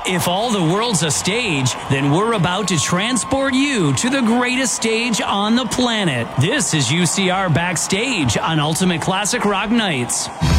If all the world's a stage, then we're about to transport you to the greatest stage on the planet. This is UCR Backstage on Ultimate Classic Rock Nights.